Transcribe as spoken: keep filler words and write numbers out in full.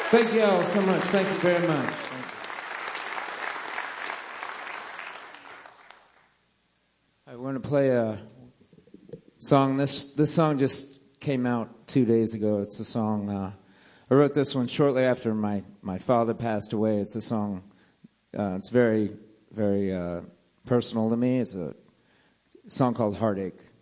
Thank you all so much. Thank you very much. I want to play a song. This this song just came out two days ago. It's a song. Uh, I wrote this one shortly after my, my father passed away. It's a song. Uh, it's very very uh, personal to me. It's a song called Heartache.